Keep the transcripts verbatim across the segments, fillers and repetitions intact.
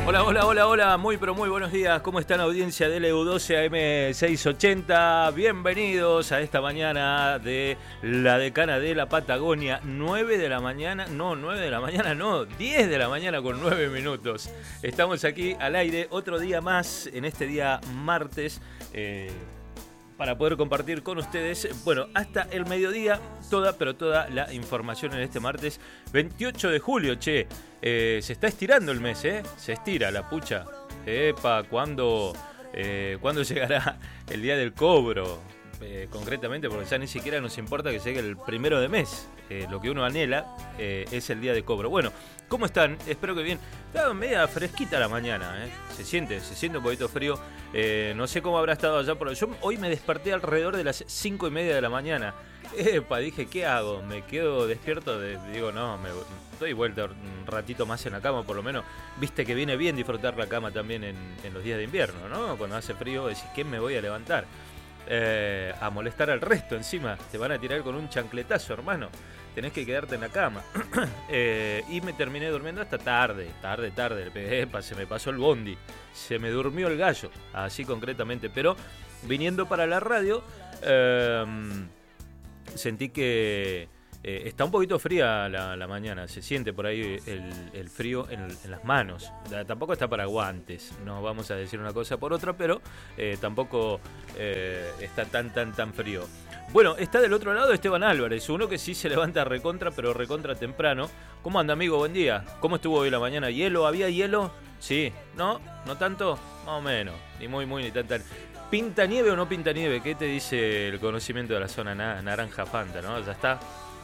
Hola, hola, hola, hola, muy pero muy buenos días. ¿Cómo están, audiencia del E U doce A M seiscientos ochenta? Bienvenidos a esta mañana de la decana de la Patagonia. nueve de la mañana, no, nueve de la mañana, no, diez de la mañana con nueve minutos. Estamos aquí al aire otro día más en este día martes. Eh, para poder compartir con ustedes, bueno, hasta el mediodía, toda, pero toda la información en este martes veintiocho de julio, che. Eh, se está estirando el mes, ¿eh? Se estira la pucha. Epa, ¿cuándo, eh, ¿cuándo llegará el día del cobro? Eh, concretamente, porque ya ni siquiera nos importa que llegue el primero de mes. Eh, lo que uno anhela eh, es el día de cobro. Bueno, ¿cómo están? Espero que bien. Está media fresquita la mañana, ¿eh? Se siente, se siente un poquito frío. Eh, no sé cómo habrá estado allá, pero yo hoy me desperté alrededor de las cinco y media de la mañana. Epa, dije, ¿qué hago? ¿Me quedo despierto? De, digo, no, me doy vuelta un ratito más en la cama, por lo menos. Viste que viene bien disfrutar la cama también en, en los días de invierno, ¿no? Cuando hace frío, decís, ¿qué me voy a levantar? Eh, a molestar al resto encima. Te van a tirar con un chancletazo, hermano. Tenés que quedarte en la cama. eh, y me terminé durmiendo hasta tarde, tarde, tarde. Epa, se me pasó el bondi. Se me durmió el gallo, así concretamente. Pero viniendo para la radio, eh, sentí que eh, está un poquito fría la, la mañana. Se siente por ahí el, el frío en, en las manos. Tampoco está para guantes, no vamos a decir una cosa por otra, pero eh, tampoco eh, está tan, tan, tan frío. Bueno, está del otro lado Esteban Álvarez, uno que sí se levanta recontra, pero recontra temprano. ¿Cómo anda, amigo? Buen día. ¿Cómo estuvo hoy la mañana? ¿Hielo? ¿Había hielo? Sí. ¿No? ¿No tanto? Más o menos. Ni muy, muy, ni tan, tan. ¿Pinta nieve o no pinta nieve? ¿Qué te dice el conocimiento de la zona na- naranja Fanta, no? Ya está.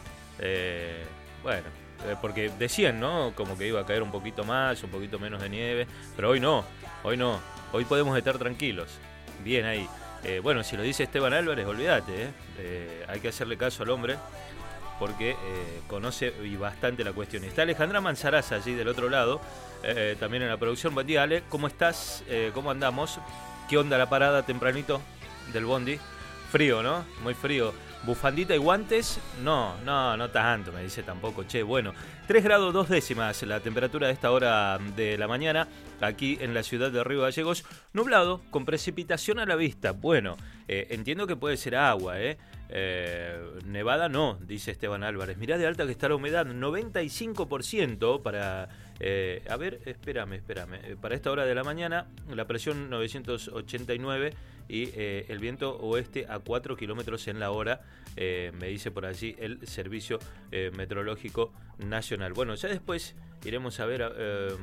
Eh, bueno, eh, porque decían, ¿no? Como que iba a caer un poquito más, un poquito menos de nieve. Pero hoy no, hoy no. Hoy podemos estar tranquilos. Bien ahí. Eh, bueno, si lo dice Esteban Álvarez, olvídate, ¿eh? Eh, hay que hacerle caso al hombre porque eh, conoce y bastante la cuestión. Está Alejandra Manzaraza allí del otro lado, eh, también en la producción. Buen día, Ale, ¿cómo estás? Eh, ¿Cómo andamos? ¿Qué onda la parada tempranito del bondi? Frío, ¿no? Muy frío. ¿Bufandita y guantes? No, no, no tanto, me dice tampoco. Che, bueno, tres grados dos décimas la temperatura de esta hora de la mañana, aquí en la ciudad de Río Gallegos. Nublado, con precipitación a la vista. Bueno, eh, entiendo que puede ser agua, ¿eh? Eh, nevada no, dice Esteban Álvarez. Mirá de alta que está la humedad, noventa y cinco por ciento para... Eh, a ver, espérame, espérame. Para esta hora de la mañana, la presión novecientos ochenta y nueve y eh, el viento oeste a cuatro kilómetros en la hora, eh, me dice por allí el Servicio eh, Meteorológico Nacional. Bueno, ya después iremos a ver, eh,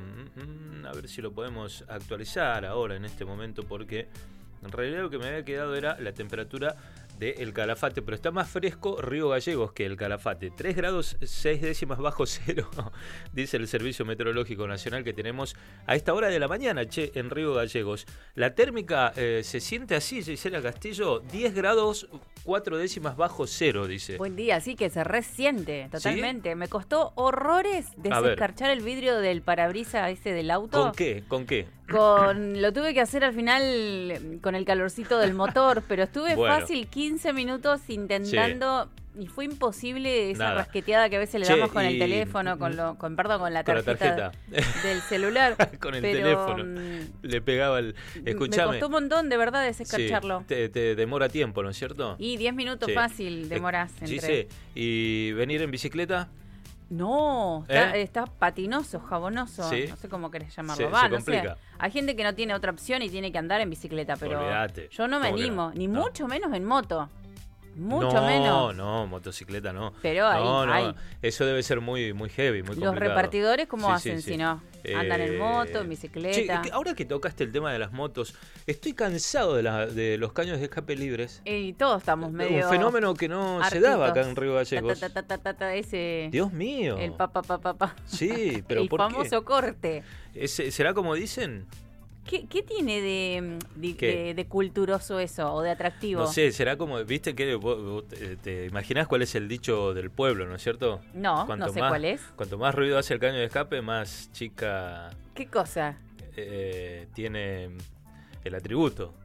a ver si lo podemos actualizar ahora en este momento, porque en realidad lo que me había quedado era la temperatura del Calafate, pero está más fresco Río Gallegos que el Calafate. tres grados seis décimas bajo cero, dice el Servicio Meteorológico Nacional, que tenemos a esta hora de la mañana, che, en Río Gallegos. La térmica eh, se siente así, Gisela Castillo, diez grados cuatro décimas bajo cero, dice. Buen día, sí, que se resiente totalmente. ¿Sí? Me costó horrores desescarchar el vidrio del parabrisas ese del auto. ¿Con qué? ¿Con qué? Con, lo tuve que hacer al final con el calorcito del motor, pero estuve bueno. fácil quince minutos intentando, sí. Y fue imposible esa Nada. rasqueteada que a veces le che, damos con y... el teléfono, con lo, con perdón, con la tarjeta, con la tarjeta. del celular. Con el pero, teléfono. Le pegaba el... Escuchame. Me costó un montón, de verdad, desescarcharlo. Sí. Te, te demora tiempo, ¿no es cierto? Y diez minutos sí. fácil demorás. Sí, entre... sí. ¿Y venir en bicicleta? No, está, ¿Eh? está patinoso, jabonoso, ¿Sí? no sé cómo querés llamarlo. Se, Va, se no complica. sé. Hay gente que no tiene otra opción y tiene que andar en bicicleta, pero Olvídate. Yo no me animo, no? ni no. mucho menos en moto. Mucho no, menos. No, no, motocicleta no. Pero ahí, no, no. ahí. Eso debe ser muy, muy heavy, muy complicado. Los repartidores, ¿cómo sí, hacen sí, sí. si no? Andan eh... en moto, en bicicleta. Che, ahora que tocaste el tema de las motos, estoy cansado de, la, de los caños de escape libres. Y todos estamos medio... Un fenómeno que no hartitos. se daba acá en Río Gallegos. Ta, ta, ta, ta, ta, ta, ese... Dios mío. El papá, papá, papá. Sí, pero el ¿por famoso qué? corte. ¿Ese, ¿Será como dicen? ¿Qué, qué tiene de, de, de, de culturoso eso o de atractivo? No sé, será como, viste que vos, vos te, te imaginás cuál es el dicho del pueblo, ¿no es cierto? No, cuanto no sé más, cuál es. Cuanto más ruido hace el caño de escape, más chica... ¿Qué cosa? Eh, tiene el atributo.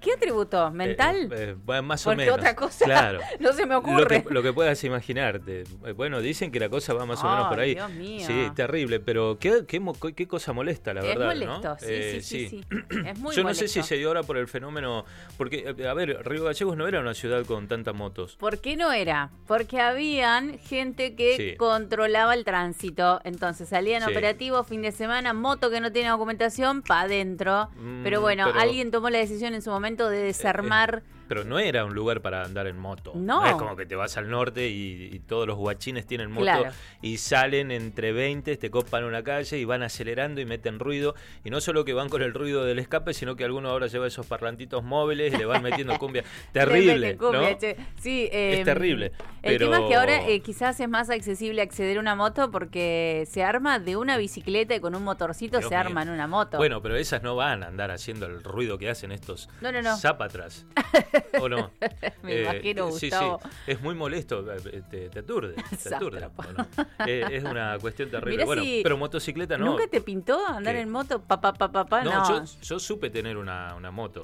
¿Qué atributo? ¿Mental? Eh, eh, bueno, más Porque o menos. otra cosa claro. no se me ocurre. Lo que, lo que puedas imaginarte. Bueno, dicen que la cosa va más o menos oh, por ahí. Dios mío. Sí, terrible, pero qué, qué, qué cosa molesta, la es verdad, molesto, ¿no? sí, Eh, sí, sí, sí. Es muy Yo no molesto. sé si se dio ahora por el fenómeno, porque, a ver, Río Gallegos no era una ciudad con tantas motos. ¿Por qué no era? Porque habían gente que Sí. controlaba el tránsito. Entonces salían Sí. operativos fin de semana, moto que no tiene documentación, pa' adentro. Mm, pero bueno, pero- alguien tomó la decisión en su momento de desarmar. Pero no era un lugar para andar en moto. No. es como que te vas al norte y, y todos los guachines tienen moto Claro. y salen entre veinte, te copan una calle y van acelerando y meten ruido. Y no solo que van con el ruido del escape, sino que alguno ahora lleva esos parlantitos móviles y le van metiendo cumbia. Terrible, Le meten cumbia, ¿no? che. Sí, eh, Es terrible. El pero... tema es que ahora eh, quizás es más accesible acceder a una moto porque se arma de una bicicleta y con un motorcito Dios se mío. arma en una moto. Bueno, pero esas no van a andar haciendo el ruido que hacen estos No, no, no. zapatras. ¿O no? Me Eh, imagino, sí, Gustavo. sí, es muy molesto, eh, te, te aturde, te aturde. Sátrapa. ¿o no? Eh, es una cuestión terrible. Mirá Bueno, si pero motocicleta no. ¿Nunca te pintó andar ¿Qué? en moto? Pa, pa, pa, pa, pa? No, No, Yo, yo supe tener una, una moto.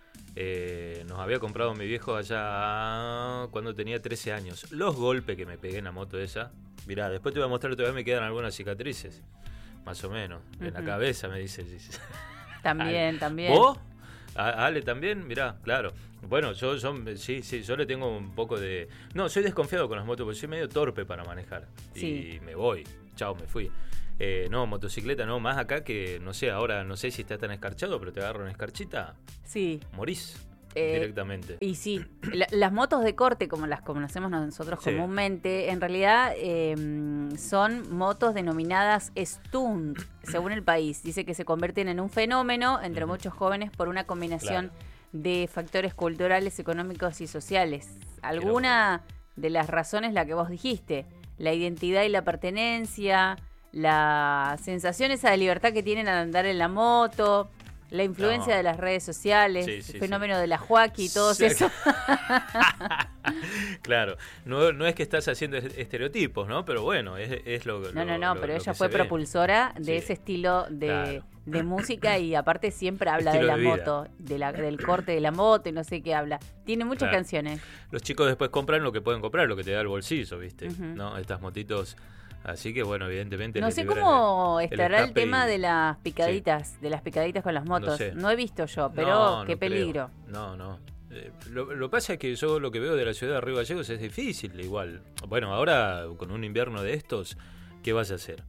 Eh, nos había comprado mi viejo allá cuando tenía trece años. Los golpes que me pegué en la moto esa. Mirá, después te voy a mostrar, todavía me quedan algunas cicatrices. Más o menos. En la Ujú. cabeza, me dice. También, también. ¿Vos? ¿A- Ale también? Mirá, claro. Bueno, yo, yo sí, sí, yo le tengo un poco de... No, soy desconfiado con las motos porque soy medio torpe para manejar. Sí. Y me voy. Chao, me fui. Eh, no, motocicleta no, más acá que, no sé, ahora no sé si está tan escarchado, pero te agarro una escarchita, Sí. morís Eh, directamente. Y sí, la- las motos de corte, como las conocemos nosotros Sí. comúnmente, en realidad eh, son motos denominadas stunt, según el país. Dice que se convierten en un fenómeno entre Ujú. muchos jóvenes por una combinación Claro. de factores culturales, económicos y sociales. Alguna de las razones la que vos dijiste, la identidad y la pertenencia, la sensación esa de libertad que tienen al andar en la moto, la influencia No. de las redes sociales, Sí, sí, el fenómeno sí. de la Joaquí y todo Sí. eso. Claro, no, no es que estás haciendo est- estereotipos, ¿no? Pero bueno, es, es lo No, lo- no, no, lo- pero lo ella que fue se ve. propulsora de Sí. ese estilo de, Claro. de música y aparte siempre habla de Estilo la de vida. moto, de la, del corte de la moto y no sé qué habla. Tiene muchas Claro. canciones. Los chicos después compran lo que pueden comprar, lo que te da el bolsillo, ¿viste? Ujú. ¿No? Estas motitos. Así que bueno, evidentemente. No les sé liberan cómo el- el estará el escape tema y- de las picaditas, de las picaditas con las motos. sé. No he visto yo, pero No, qué no creo. peligro. No, no. Eh, lo, lo que pasa es que yo lo que veo de la ciudad de Río Gallegos es difícil igual. Bueno, ahora con un invierno de estos, ¿qué vas a hacer?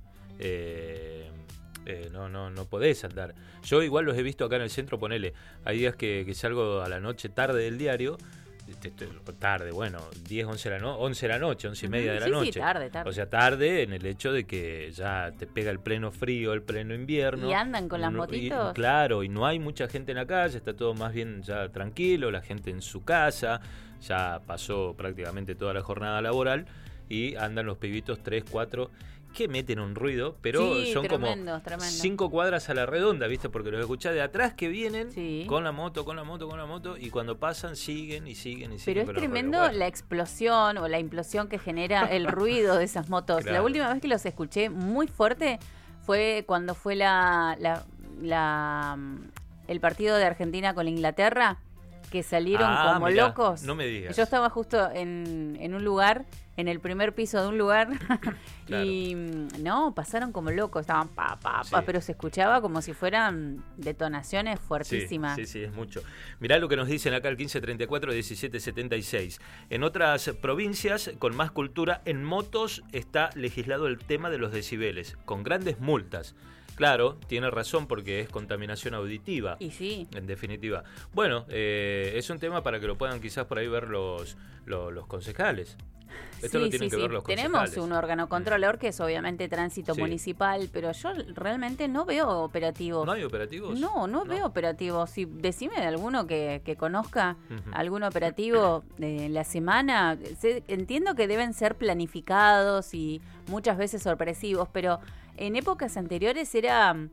Eh, eh, no, no, no podés andar. Yo igual los he visto acá en el centro, ponele. Hay días que, que salgo a la noche tarde del diario. te- te- Tarde, bueno, diez, once de la, no, once de la noche, once y media de la Sí, sí, noche. tarde, tarde. O sea, tarde en el hecho de que ya te pega el pleno frío, el pleno invierno. ¿Y andan con las No- y- motitos? claro, y no hay mucha gente en la calle, está todo más bien ya tranquilo, la gente en su casa, ya pasó prácticamente toda la jornada laboral y andan los pibitos tres, cuatro que meten un ruido, pero Sí, son tremendo, como tremendo. cinco cuadras a la redonda, ¿viste? Porque los escuchás de atrás que vienen Sí. con la moto, con la moto, con la moto y cuando pasan siguen y siguen y siguen. Pero es con el tremendo ruido. Bueno, la explosión o la implosión que genera el ruido de esas motos. La Claro. última vez que los escuché muy fuerte fue cuando fue la, la, la, mm, el partido de Argentina con Inglaterra, que salieron Ah, como mirá, locos. no me digas. Yo estaba justo en, en un lugar, en el primer piso de un lugar, Claro. y mm, no, pasaron como locos, estaban pa, pa, pa, Sí. pero se escuchaba como si fueran detonaciones Sí, fuertísimas. sí, sí, es mucho. Mirá lo que nos dicen acá el quince treinta y cuatro diecisiete setenta y seis. En otras provincias con más cultura, en motos está legislado el tema de los decibeles, con grandes multas. Claro, tiene razón porque es contaminación auditiva. Y sí. En definitiva. Bueno, eh, es un tema para que lo puedan quizás por ahí ver los, los, los concejales. Esto lo tienen que ver los Tenemos concejales. un órgano controlador que es obviamente tránsito Sí. municipal, pero yo realmente no veo operativos. ¿No hay operativos? No, no, veo operativos. Si, decime de alguno que, que conozca Ujú. algún operativo de la semana. Se- entiendo que deben ser planificados y muchas veces sorpresivos, pero en épocas anteriores era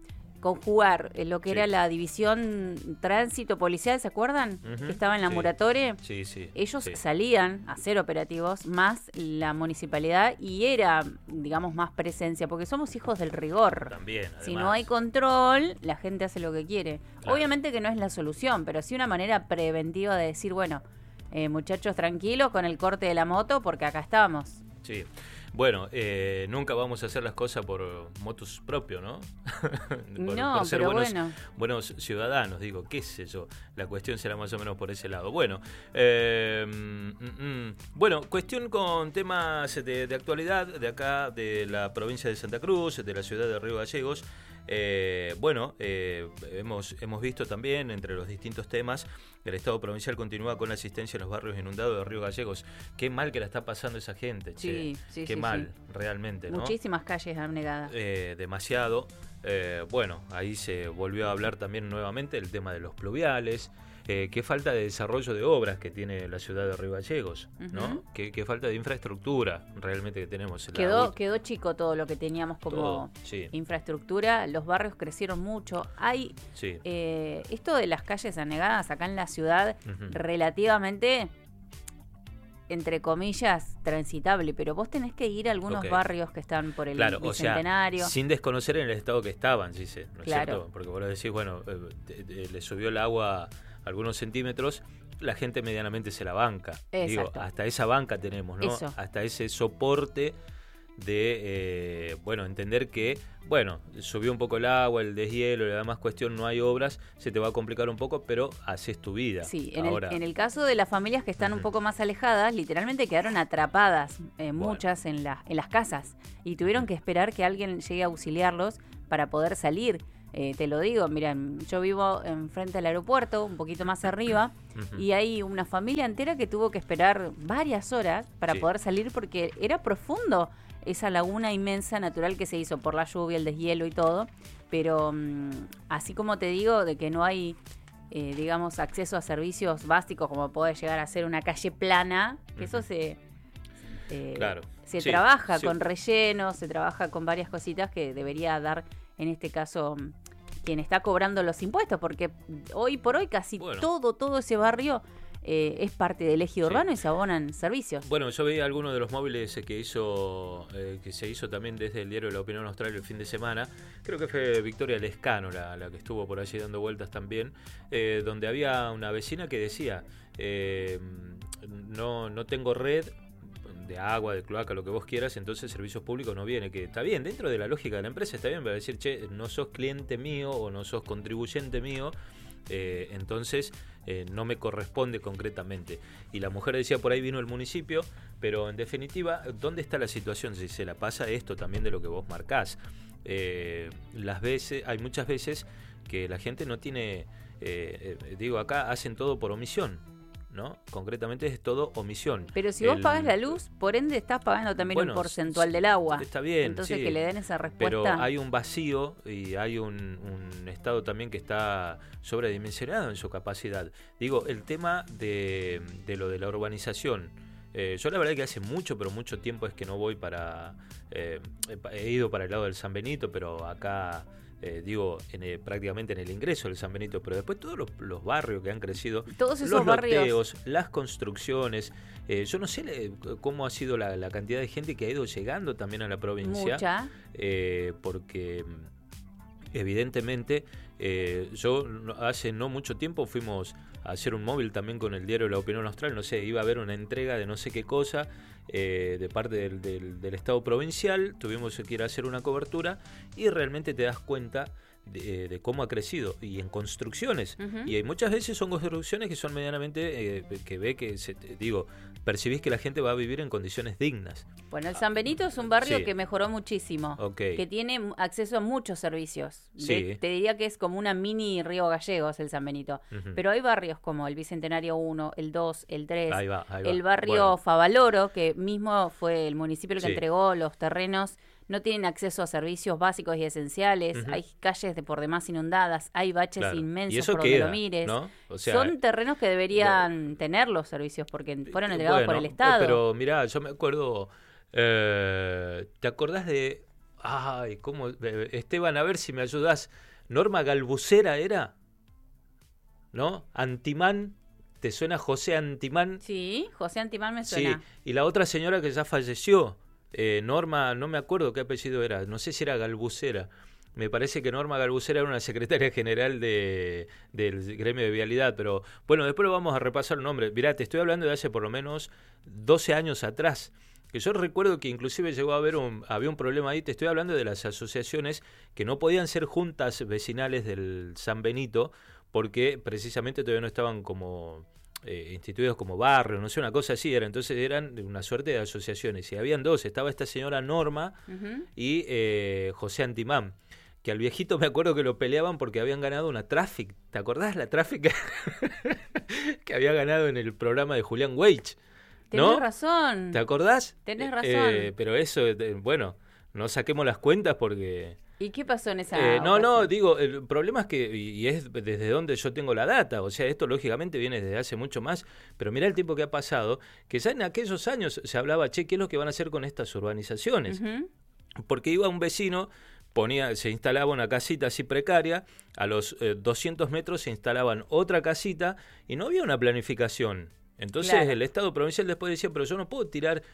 conjugar lo que sí. era la división tránsito policial, ¿se acuerdan? Uh-huh. Que estaba en la sí. Muratore. Sí, sí. Ellos sí. salían a hacer operativos, más la municipalidad, y era, digamos, más presencia, porque somos hijos del rigor. También, además. Si no hay control, la gente hace lo que quiere. Claro. Obviamente que no es la solución, pero sí una manera preventiva de decir, bueno, eh, muchachos, tranquilos con el corte de la moto, porque acá estamos. Sí. Bueno, eh, nunca vamos a hacer las cosas por motus propio, ¿no? por, no, por ser pero buenos, bueno. buenos ciudadanos, digo, qué sé yo. La cuestión será más o menos por ese lado. Bueno, eh, mm, mm, bueno, cuestión con temas de, de actualidad de acá, de la provincia de Santa Cruz, de la ciudad de Río Gallegos. Eh, bueno, eh, hemos, hemos visto también entre los distintos temas, el Estado provincial continúa con la asistencia en los barrios inundados de Río Gallegos. Qué mal que la está pasando esa gente, sí, che. Sí, Qué sí, mal, sí. realmente, ¿no? Muchísimas calles abnegadas. Eh, demasiado. Eh, bueno, ahí se volvió a hablar también nuevamente del tema de los pluviales. Eh, qué falta de desarrollo de obras que tiene la ciudad de Río Gallegos, ¿no? Uh-huh. Qué, qué falta de infraestructura realmente que tenemos. En quedó, la... quedó chico todo lo que teníamos como todo, sí. infraestructura. Los barrios crecieron mucho. Hay sí. eh, esto de las calles anegadas acá en la ciudad, uh-huh. relativamente, entre comillas, transitable, pero vos tenés que ir a algunos okay. barrios que están por el claro, Bicentenario. O sea, sin desconocer en el estado que estaban, dice, ¿no es claro. cierto? Porque vos lo decís, bueno, eh, te, te, le subió el agua algunos centímetros, la gente medianamente se la banca. Exacto. Digo, hasta esa banca tenemos, ¿no? Eso. Hasta ese soporte de, eh, bueno, entender que, bueno, subió un poco el agua, el deshielo, la demás cuestión, no hay obras, se te va a complicar un poco, pero haces tu vida. Sí, en, Ahora, el, en el caso de las familias que están uh-huh. un poco más alejadas, literalmente quedaron atrapadas, eh, bueno. muchas en, la, en las casas, y tuvieron que esperar que alguien llegue a auxiliarlos para poder salir. Eh, te lo digo, miren, yo vivo enfrente del aeropuerto, un poquito más arriba, uh-huh. y hay una familia entera que tuvo que esperar varias horas para sí. poder salir porque era profundo esa laguna inmensa natural que se hizo por la lluvia, el deshielo y todo, pero um, así como te digo, de que no hay, eh, digamos, acceso a servicios básicos como puede llegar a ser una calle plana, que uh-huh. eso se... Eh, claro. Se sí, trabaja sí. con relleno, se trabaja con varias cositas que debería dar, en este caso, quien está cobrando los impuestos, porque hoy por hoy casi bueno. todo, todo ese barrio eh, es parte del ejido sí. urbano y se abonan servicios. Bueno, yo veía algunos de los móviles que hizo, eh, que se hizo también desde el diario La Opinión Austral el fin de semana. Creo que fue Victoria Lescano la, la que estuvo por allí dando vueltas también, eh, donde había una vecina que decía, eh, no, no tengo red de agua, de cloaca, lo que vos quieras, entonces servicios públicos no viene, que está bien, dentro de la lógica de la empresa está bien, para decir, che, no sos cliente mío o no sos contribuyente mío, eh, entonces eh, no me corresponde concretamente. Y la mujer decía, por ahí vino el municipio, pero en definitiva, ¿dónde está la situación? Si se la pasa esto también de lo que vos marcás. Eh, las veces, hay muchas veces que la gente no tiene, eh, eh, digo, acá hacen todo por omisión, ¿no? Concretamente es todo omisión. Pero si vos el, pagás la luz, por ende estás pagando también bueno, un porcentual del agua. Está bien. Entonces sí, que le den esa respuesta. Pero hay un vacío y hay un, un Estado también que está sobredimensionado en su capacidad. Digo, el tema de, de lo de la urbanización. Eh, yo la verdad que hace mucho, pero mucho tiempo es que no voy para... Eh, he ido para el lado del San Benito, pero acá... Eh, digo, en el, prácticamente en el ingreso del San Benito, pero después todos los, los barrios que han crecido, todos esos los barrios, loteos, las construcciones, eh, yo no sé le, cómo ha sido la, la cantidad de gente que ha ido llegando también a la provincia, mucha, eh, porque evidentemente eh, yo hace no mucho tiempo fuimos a hacer un móvil también con el diario La Opinión Austral, no sé, iba a haber una entrega de no sé qué cosa eh, de parte del, del, del Estado provincial, tuvimos que ir a hacer una cobertura y realmente te das cuenta de, de cómo ha crecido y en construcciones, uh-huh. y muchas veces son construcciones que son medianamente eh, que ve que se, digo, percibís que la gente va a vivir en condiciones dignas. Bueno, el San Benito es un barrio sí. que mejoró muchísimo, okay. que tiene acceso a muchos servicios. Sí. De, te diría que es como una mini Río Gallegos el San Benito, uh-huh. pero hay barrios como el Bicentenario uno, el dos, el tres, ahí va, ahí va. el barrio bueno. Favaloro, que mismo fue el municipio el que sí. entregó los terrenos. No tienen acceso a servicios básicos y esenciales, uh-huh. hay calles de por demás inundadas, hay baches claro. inmensos ¿Y eso por queda, donde lo mires. ¿no? O sea, son terrenos que deberían no, tener los servicios porque fueron entregados bueno, por el Estado. Pero mirá, yo me acuerdo, eh, ¿te acordás de, ay, cómo, Esteban, a ver si me ayudás, Norma Galbucera era, ¿no? Antimán, ¿te suena José Antimán? Sí, José Antimán me suena. Sí, y la otra señora que ya falleció, eh, Norma, no me acuerdo qué apellido era, no sé si era Galbucera. Me parece que Norma Galbucera era una secretaria general de, del gremio de vialidad, pero bueno, después lo vamos a repasar el nombre. Mirá, te estoy hablando de hace por lo menos doce años atrás, que yo recuerdo que inclusive llegó a haber un, había un problema ahí. Te estoy hablando de las asociaciones que no podían ser juntas vecinales del San Benito, porque precisamente todavía no estaban como eh, instituidos como barrios, no sé, una cosa así era. Entonces eran una suerte de asociaciones, y habían dos, estaba esta señora Norma uh-huh. y eh, José Antimán, que al viejito me acuerdo que lo peleaban porque habían ganado una Traffic. ¿Te acordás la Traffic que había ganado en el programa de Julián Weich? Tenés ¿No? razón. ¿Te acordás? Tenés razón. Eh, pero eso, eh, bueno, no saquemos las cuentas porque... ¿Y qué pasó en esa eh, No, ocasión? no, digo, el problema es que, y, y es desde donde yo tengo la data, o sea, esto lógicamente viene desde hace mucho más, pero mirá el tiempo que ha pasado, que ya en aquellos años se hablaba, che, ¿qué es lo que van a hacer con estas urbanizaciones? Uh-huh. Porque iba un vecino... Ponía, se instalaba una casita así precaria, a los eh, doscientos metros se instalaban otra casita y no había una planificación. Entonces claro. El Estado provincial después decía, pero yo no puedo tirar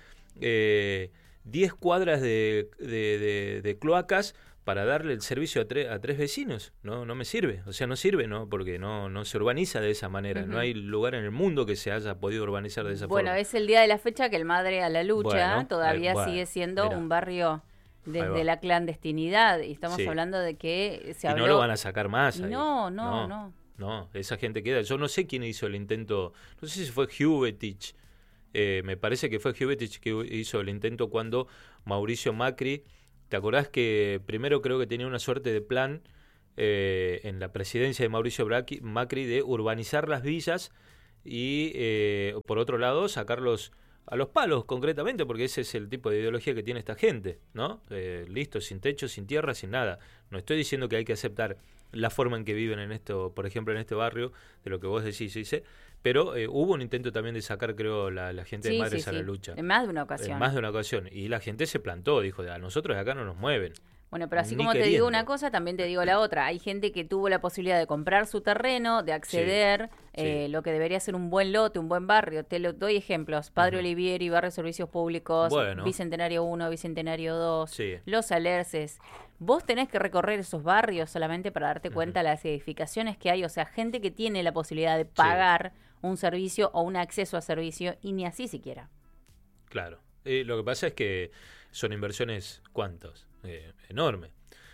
eh, diez cuadras de, de, de, de cloacas para darle el servicio a, tre- a tres vecinos. No, no me sirve, o sea, no sirve, ¿no? Porque no, no se urbaniza de esa manera. Uh-huh. No hay lugar en el mundo que se haya podido urbanizar de esa bueno, forma. Bueno, es el día de la fecha que el Madre a la Lucha bueno, todavía eh, bueno, sigue siendo mirá. un barrio... Desde la clandestinidad, y estamos sí. hablando de que se habló... Y no lo van a sacar más. Ahí. No, no, no, no. No, esa gente queda... Yo no sé quién hizo el intento, no sé si fue Huvetich, eh, me parece que fue Huvetich que hizo el intento cuando Mauricio Macri, ¿te acordás que primero creo que tenía una suerte de plan eh, en la presidencia de Mauricio Macri de urbanizar las villas y eh, por otro lado sacarlos... a los palos, concretamente, porque ese es el tipo de ideología que tiene esta gente, ¿no? Eh, listo, sin techo, sin tierra, sin nada. No estoy diciendo que hay que aceptar la forma en que viven en esto, por ejemplo, en este barrio, de lo que vos decís, dice, pero eh, hubo un intento también de sacar, creo, la, la gente sí, de Madres sí, a la sí. Lucha. En más de una ocasión. En más de una ocasión. Y la gente se plantó, dijo, a nosotros de acá no nos mueven. Bueno, pero así Ni como queriendo. te digo una cosa, también te digo la otra. Hay gente que tuvo la posibilidad de comprar su terreno, de acceder, sí, eh, sí. lo que debería ser un buen lote, un buen barrio. Te lo doy ejemplos. Padre uh-huh. Olivieri, Barrio de Servicios Públicos, bueno. Bicentenario uno, Bicentenario dos, sí. Los Alerces. Vos tenés que recorrer esos barrios solamente para darte cuenta uh-huh. de las edificaciones que hay. O sea, gente que tiene la posibilidad de pagar sí. un servicio o un acceso a servicio y ni así siquiera. Claro. Eh, lo que pasa es que son inversiones, ¿cuántos? Eh, enorme.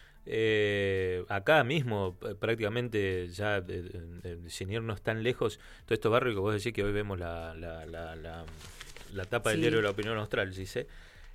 Eh, acá mismo, prácticamente ya eh, eh, sin irnos tan lejos, todos estos barrios que vos decís que hoy vemos la, la, la, la, la tapa sí. del diario de La Opinión Austral, dice,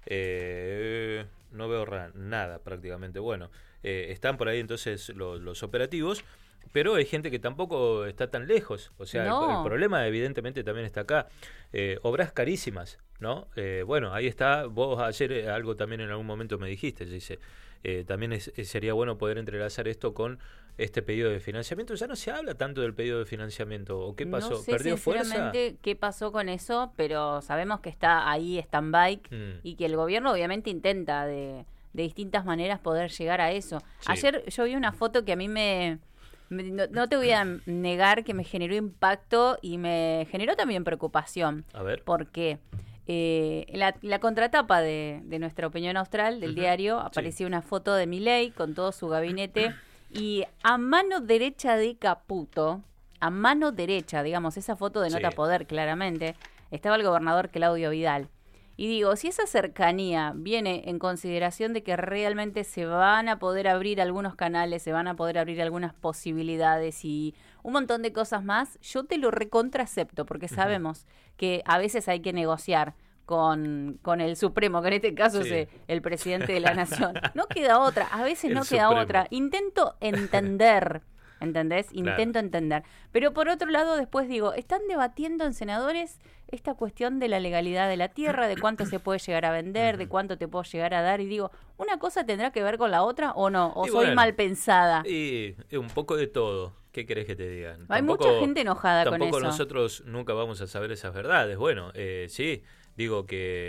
eh, no veo ra- nada prácticamente. Bueno, eh, están por ahí entonces los, los operativos, pero hay gente que tampoco está tan lejos. O sea, no. el, el problema evidentemente también está acá. Eh, obras carísimas, ¿no? Eh, bueno, ahí está. Vos ayer eh, algo también en algún momento me dijiste, dice, eh, también es, sería bueno poder entrelazar esto con este pedido de financiamiento. Ya no se habla tanto del pedido de financiamiento. ¿O qué pasó? No sé, ¿Perdió fuerza? Qué pasó con eso, pero sabemos que está ahí stand-by mm. y que el gobierno obviamente intenta de, de distintas maneras poder llegar a eso. Sí. Ayer yo vi una foto que a mí me... No, no te voy a negar que me generó impacto y me generó también preocupación. A ver. Porque eh, en la, la contratapa de, de nuestra Opinión Austral, del uh-huh. diario, aparecía sí. una foto de Milei con todo su gabinete y a mano derecha de Caputo, a mano derecha, digamos, esa foto denota sí. poder claramente, estaba el gobernador Claudio Vidal. Y digo, si esa cercanía viene en consideración de que realmente se van a poder abrir algunos canales, se van a poder abrir algunas posibilidades y un montón de cosas más, yo te lo recontracepto, porque sabemos uh-huh. que a veces hay que negociar con, con el Supremo, que en este caso sí. es el presidente de la Nación. No queda otra, a veces el no queda Supremo. Otra. Intento entender... ¿Entendés? Intento claro. entender. Pero por otro lado, después digo, están debatiendo en senadores esta cuestión de la legalidad de la tierra, de cuánto se puede llegar a vender, de cuánto te puedo llegar a dar. Y digo, ¿una cosa tendrá que ver con la otra o no? ¿O y soy bueno, mal pensada? Y un poco de todo. ¿Qué querés que te diga? Hay tampoco, mucha gente enojada con eso. Tampoco nosotros nunca vamos a saber esas verdades. Bueno, eh, sí, digo que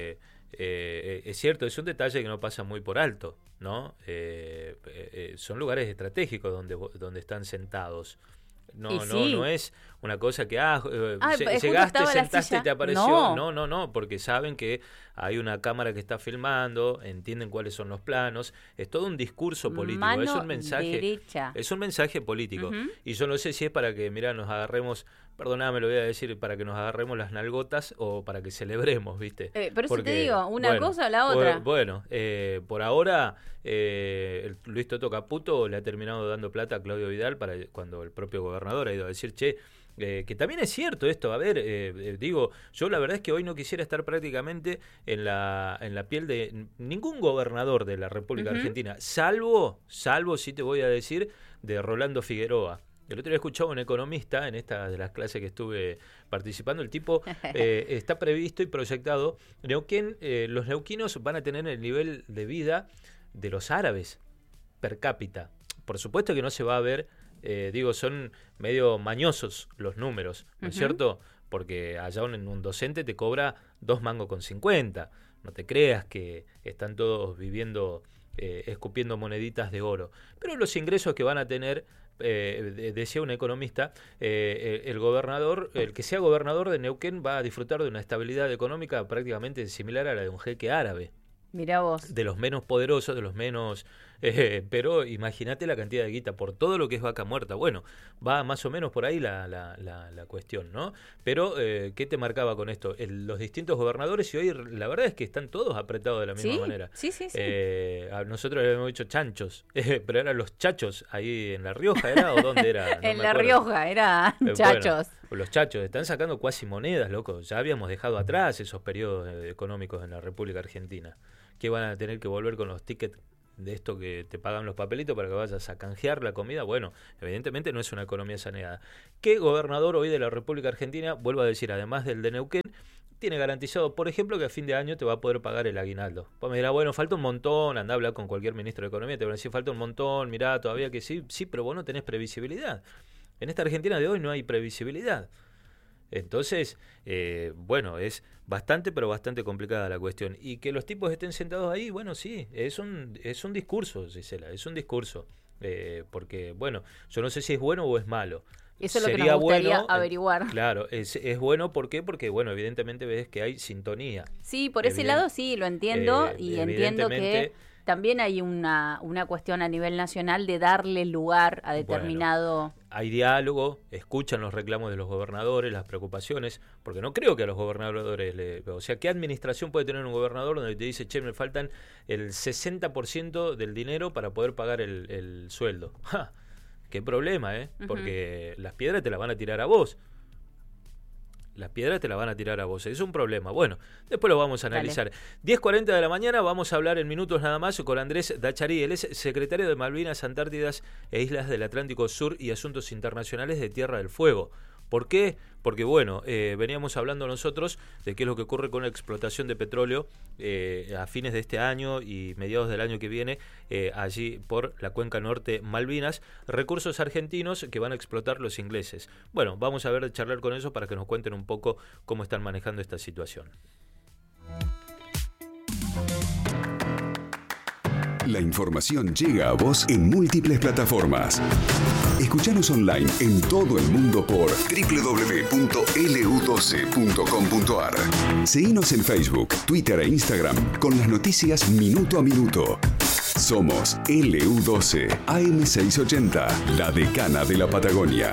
eh, es cierto, es un detalle que no pasa muy por alto, ¿no? Eh, eh, son lugares estratégicos donde, donde están sentados. No, no, sí. no es una cosa que ah, ah llegaste, sentaste y te apareció. No. no, no, no, porque saben que hay una cámara que está filmando, entienden cuáles son los planos. Es todo un discurso político, Mano es un mensaje, derecha. es un mensaje político. Uh-huh. Y yo no sé si es para que, mira, nos agarremos, perdóname, lo voy a decir, para que nos agarremos las nalgotas o para que celebremos, ¿viste? Eh, pero eso te digo, una bueno, cosa o la otra. Por, bueno, eh, por ahora eh, Luis Toto Caputo le ha terminado dando plata a Claudio Vidal para cuando el propio gobernador ha ido a decir, che, Eh, que también es cierto esto, a ver, eh, eh, digo, yo la verdad es que hoy no quisiera estar prácticamente en la en la piel de ningún gobernador de la República uh-huh. Argentina, salvo, salvo, sí te voy a decir, de Rolando Figueroa. El otro día escuchaba a un economista en esta de las clases que estuve participando, el tipo eh, está previsto y proyectado, Neuquén, eh, los neuquinos van a tener el nivel de vida de los árabes per cápita. Por supuesto que no se va a ver. Eh, digo, son medio mañosos los números, ¿no es uh-huh. cierto? Porque allá un, un docente te cobra dos mangos con cincuenta. No te creas que están todos viviendo, eh, escupiendo moneditas de oro. Pero los ingresos que van a tener, eh, decía un economista, eh, el, el gobernador, el que sea gobernador de Neuquén va a disfrutar de una estabilidad económica prácticamente similar a la de un jeque árabe. Mirá vos. De los menos poderosos, de los menos... Eh, pero imagínate la cantidad de guita por todo lo que es vaca muerta. Bueno, va más o menos por ahí la, la, la, la cuestión, ¿no? Pero, eh, ¿qué te marcaba con esto? El, los distintos gobernadores, y hoy la verdad es que están todos apretados de la misma ¿Sí? manera. Sí, sí, sí. Eh, a nosotros le habíamos dicho chanchos, eh, pero eran los chachos ahí en La Rioja, ¿era? ¿O dónde era? No en La Rioja, era eh, chachos. Bueno, los chachos están sacando cuasi monedas, loco. Ya habíamos dejado atrás esos periodos económicos en la República Argentina. ¿Qué van a tener que volver con los tickets de esto que te pagan los papelitos para que vayas a canjear la comida? Bueno, evidentemente no es una economía saneada. ¿Qué gobernador hoy de la República Argentina, vuelvo a decir, además del de Neuquén, tiene garantizado, por ejemplo, que a fin de año te va a poder pagar el aguinaldo? Pues me dirá, bueno, falta un montón, anda a hablar con cualquier ministro de Economía, te van a decir, falta un montón, mirá, todavía que sí, sí, pero vos no tenés previsibilidad. En esta Argentina de hoy no hay previsibilidad. Entonces, eh, bueno, es bastante, pero bastante complicada la cuestión. Y que los tipos estén sentados ahí, bueno, sí, es un, es un discurso, Gisela, es un discurso. Eh, porque, bueno, yo no sé si es bueno o es malo. Eso es lo Sería que nos gustaría bueno, averiguar. Eh, claro, es, es bueno, ¿por qué? Porque, bueno, evidentemente ves que hay sintonía. Sí, por ese Evident- lado sí, lo entiendo, eh, y entiendo que también hay una, una cuestión a nivel nacional de darle lugar a determinado... Bueno, hay diálogo, escuchan los reclamos de los gobernadores, las preocupaciones, porque no creo que a los gobernadores... Le, o sea, ¿qué administración puede tener un gobernador donde te dice, che, me faltan el sesenta por ciento del dinero para poder pagar el, el sueldo? ¡Ja! Qué problema, ¿eh? Uh-huh. Porque las piedras te las van a tirar a vos. Las piedras te las van a tirar a vos. Es un problema. Bueno, después lo vamos a analizar. Dale. diez cuarenta de la mañana, vamos a hablar en minutos nada más con Andrés Dacharí. Él es secretario de Malvinas, Antártidas e Islas del Atlántico Sur y Asuntos Internacionales de Tierra del Fuego. ¿Por qué? Porque, bueno, eh, veníamos hablando nosotros de qué es lo que ocurre con la explotación de petróleo eh, a fines de este año y mediados del año que viene, eh, allí por la cuenca norte Malvinas, recursos argentinos que van a explotar los ingleses. Bueno, vamos a ver de charlar con ellos para que nos cuenten un poco cómo están manejando esta situación. La información llega a vos en múltiples plataformas. Escuchanos online en todo el mundo por doble u doble u doble u punto ele u doce punto com punto a r. Seguinos en Facebook, Twitter e Instagram con las noticias minuto a minuto. Somos ele u doce A M seiscientos ochenta, la decana de la Patagonia.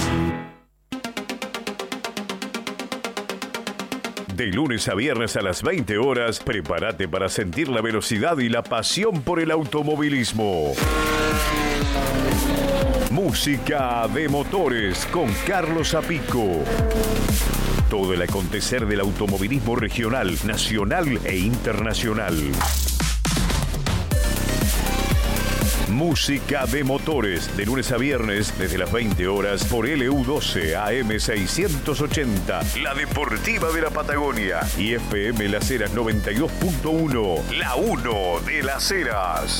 De lunes a viernes a las veinte horas, prepárate para sentir la velocidad y la pasión por el automovilismo. Música de motores con Carlos Zapico. Todo el acontecer del automovilismo regional, nacional e internacional. Música de motores, de lunes a viernes, desde las veinte horas, por ele u doce A M seiscientos ochenta, la deportiva de la Patagonia, y F M Las Heras noventa y dos punto uno, la uno de Las Heras.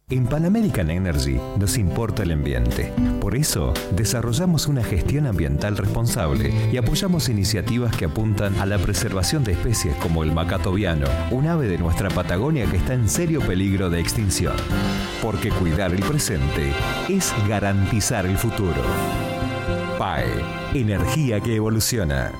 En Pan American Energy nos importa el ambiente. Por eso, desarrollamos una gestión ambiental responsable y apoyamos iniciativas que apuntan a la preservación de especies como el macato viano, un ave de nuestra Patagonia que está en serio peligro de extinción. Porque cuidar el presente es garantizar el futuro. P A E, energía que evoluciona.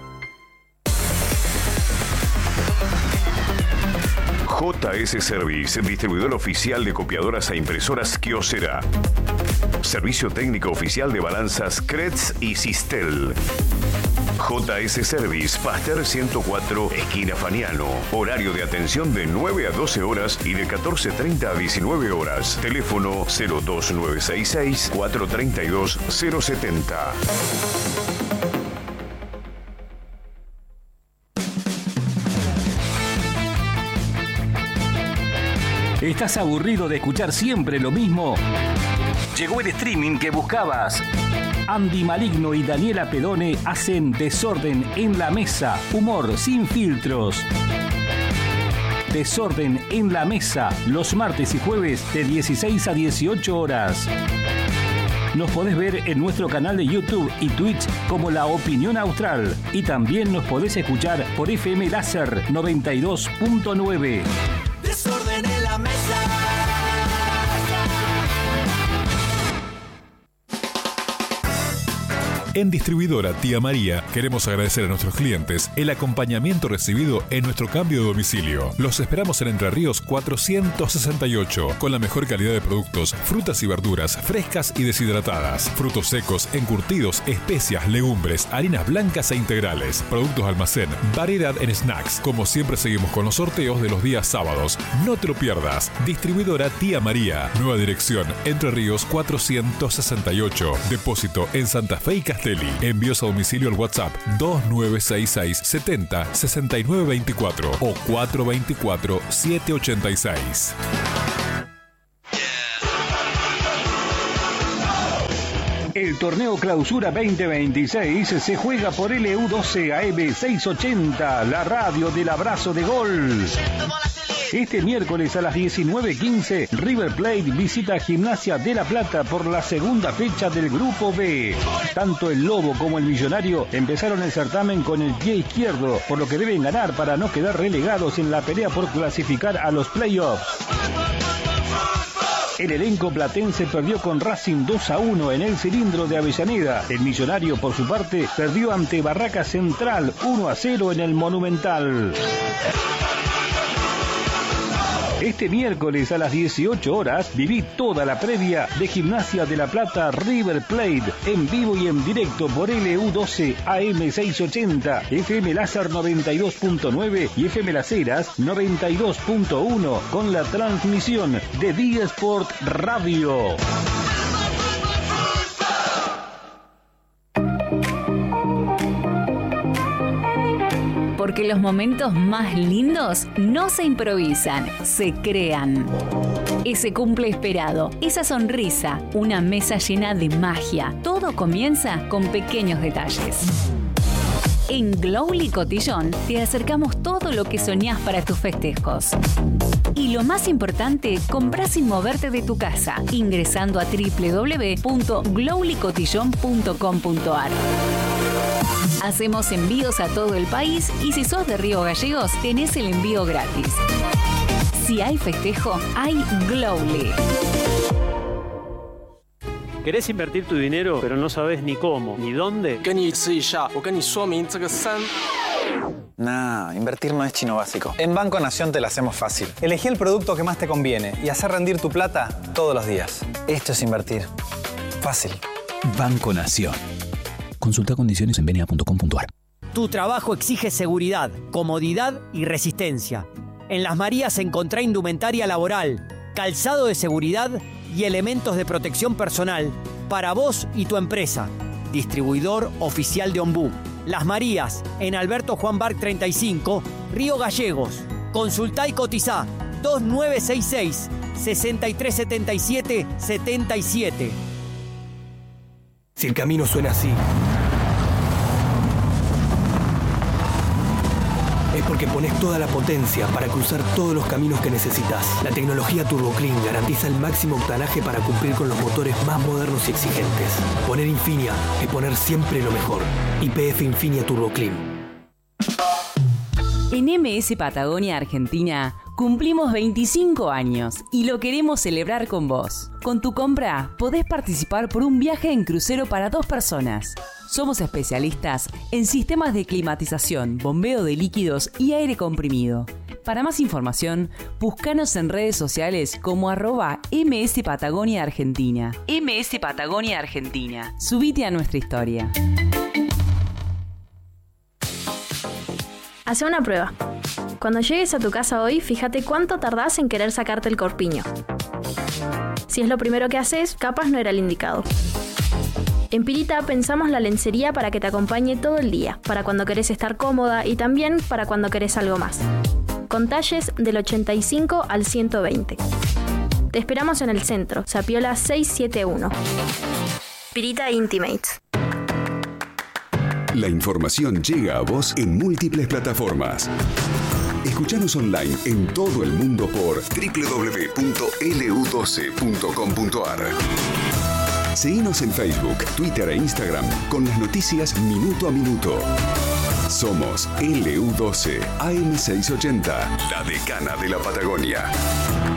J S Service, distribuidor oficial de copiadoras e impresoras Kyocera. Servicio técnico oficial de balanzas Kretz y Sistel. J S Service, Pasteur ciento cuatro, esquina Faniano. Horario de atención de nueve a doce horas y de catorce treinta a diecinueve horas. Teléfono cero dos nueve seis seis, cuatro tres dos, cero siete cero. ¿Estás aburrido de escuchar siempre lo mismo? Llegó el streaming que buscabas. Andy Maligno y Daniela Pedone hacen Desorden en la Mesa. Humor sin filtros. Desorden en la Mesa. Los martes y jueves de dieciséis a dieciocho horas. Nos podés ver en nuestro canal de YouTube y Twitch como La Opinión Austral. Y también nos podés escuchar por F M Láser noventa y dos punto nueve. Desorden en la mesa. En Distribuidora Tía María queremos agradecer a nuestros clientes el acompañamiento recibido en nuestro cambio de domicilio. Los esperamos en Entre Ríos cuatrocientos sesenta y ocho, con la mejor calidad de productos, frutas y verduras frescas y deshidratadas, frutos secos, encurtidos, especias, legumbres, harinas blancas e integrales, productos almacén, variedad en snacks. Como siempre seguimos con los sorteos de los días sábados. No te lo pierdas. Distribuidora Tía María. Nueva dirección, Entre Ríos cuatrocientos sesenta y ocho. Depósito en Santa Fe y Castelli. Envíos a domicilio al WhatsApp dos nueve seis seis, setenta, sesenta y nueve veinticuatro o cuatro veinticuatro, setecientos ochenta y seis. El torneo Clausura veinte veintiséis se juega por L U doce A M seiscientos ochenta, la radio del abrazo de gol. Este miércoles a las diecinueve quince, River Plate visita Gimnasia de La Plata por la segunda fecha del Grupo B. Tanto el Lobo como el Millonario empezaron el certamen con el pie izquierdo, por lo que deben ganar para no quedar relegados en la pelea por clasificar a los playoffs. El elenco platense perdió con Racing dos a uno en el Cilindro de Avellaneda. El Millonario, por su parte, perdió ante Barraca Central uno a cero en el Monumental. Este miércoles a las dieciocho horas viví toda la previa de Gimnasia de La Plata River Plate en vivo y en directo por L U doce A M seiscientos ochenta, F M Láser noventa y dos punto nueve y F M Las Heras noventa y dos punto uno con la transmisión de Día Sport Radio. Porque los momentos más lindos no se improvisan, se crean. Ese cumple esperado, esa sonrisa, una mesa llena de magia. Todo comienza con pequeños detalles. En Glowly Cotillón te acercamos todo lo que soñás para tus festejos. Y lo más importante, comprás sin moverte de tu casa, ingresando a doble u doble u doble u punto glowly cotillón punto com punto a r. Hacemos envíos a todo el país y si sos de Río Gallegos, tenés el envío gratis. Si hay festejo, hay Glowly. ¿Querés invertir tu dinero, pero no sabes ni cómo, ni dónde? Nah, invertir no es chino básico. En Banco Nación te la hacemos fácil. Elegí el producto que más te conviene y hacer rendir tu plata todos los días. Esto es invertir. Fácil. Banco Nación. Consulta condiciones en b n a punto com punto a r. Tu trabajo exige seguridad, comodidad y resistencia. En Las Marías encontrá indumentaria laboral, calzado de seguridad y elementos de protección personal para vos y tu empresa. Distribuidor oficial de Ombú. Las Marías, en Alberto Juan Barc treinta y cinco, Río Gallegos. Consultá y cotizá dos nueve seis seis, seis tres siete siete, siete siete. Si el camino suena así, es porque pones toda la potencia para cruzar todos los caminos que necesitas. La tecnología Turbo Clean garantiza el máximo octanaje para cumplir con los motores más modernos y exigentes. Poner Infinia es poner siempre lo mejor. Y P F Infinia Turbo Clean. En M S Patagonia Argentina cumplimos veinticinco años y lo queremos celebrar con vos. Con tu compra podés participar por un viaje en crucero para dos personas. Somos especialistas en sistemas de climatización, bombeo de líquidos y aire comprimido. Para más información, búscanos en redes sociales como arroba M S Patagonia Argentina. M S Patagonia Argentina. Subite a nuestra historia. Hacé una prueba. Cuando llegues a tu casa hoy, fíjate cuánto tardás en querer sacarte el corpiño. Si es lo primero que haces, capaz no era el indicado. En Pirita pensamos la lencería para que te acompañe todo el día, para cuando querés estar cómoda y también para cuando querés algo más. Con talles del ochenta y cinco al ciento veinte. Te esperamos en el centro, Sapiola seiscientos setenta y uno. Pirita Intimates. La información llega a vos en múltiples plataformas. Escuchanos online en todo el mundo por doble u doble u doble u punto L U doce punto com punto A R. Seguinos en Facebook, Twitter e Instagram con las noticias minuto a minuto. Somos L U doce A M seiscientos ochenta, la decana de la Patagonia.